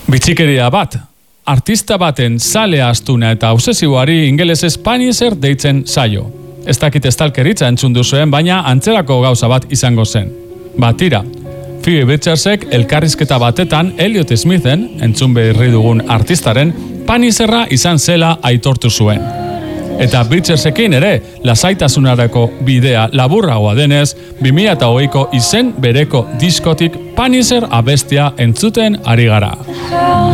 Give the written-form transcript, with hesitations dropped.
Bitxikeria bat, artista baten zale astuna eta obsesiboari ingelesez Punisher deitzen zaio. Ez dakit estalkeritza entzun duzuen, baina antzerako gauza bat izango zen. Tira, Phoebe Bridgersek elkarrizketa batetan Elliot Smithen, entzun berri dugun artistaren, Punisherra izan zela aitortu zuen. Eta Bridgersekin ere, lasaitasunarako bidea laburragoa denez, 2008ko izen bereko diskotik Punisher abestia entzuten ari gara.